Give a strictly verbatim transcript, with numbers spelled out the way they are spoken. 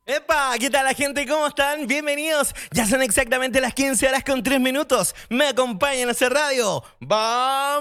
¡Epa! ¿Qué tal la gente? ¿Cómo están? Bienvenidos. Ya son exactamente las quince horas con tres minutos. Me acompañan a hacer radio. ¡Vamos!